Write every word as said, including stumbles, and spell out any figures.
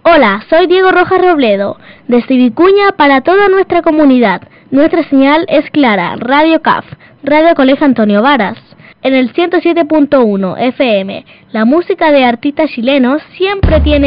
Hola, soy Diego Rojas Robledo, desde Vicuña para toda nuestra comunidad. Nuestra señal es clara, Radio C A F, Radio Colegio Antonio Varas. En el ciento siete punto uno F M, la música de artistas chilenos siempre tiene